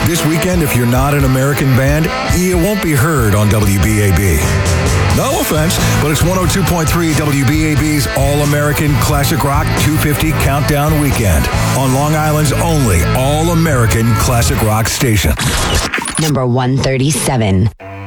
This weekend, if you're not an American band, you won't be heard on WBAB. No offense, but it's 102.3 WBAB's All-American Classic Rock 250 Countdown Weekend on Long Island's only All-American Classic Rock station. Number 137.